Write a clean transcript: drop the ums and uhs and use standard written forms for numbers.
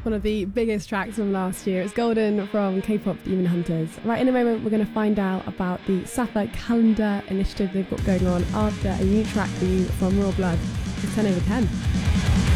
one of the biggest tracks from last year. It's Golden from K-pop Demon Hunters. Right, in a moment we're going to find out about the Sapphire Calendar initiative they've got going on after a new track for you from Raw Blood. It's 10 over 10.